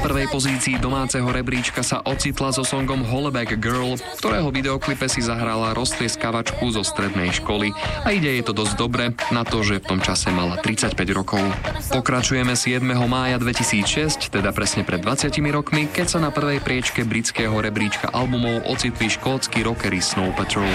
prvej pozícii domáceho rebríčka sa ocitla so songom Hollaback Girl, v ktorého videoklipe si zahrala roztrieskavačku zo strednej školy a ide jej to dosť dobre na to, že v tom čase mala 35 rokov. Pokračujeme 7. mája 2006, teda presne pred 20 rokmi, keď sa na prvej priečke britského rebríčka albumov ocitli škótsky rockery Snow Patrol.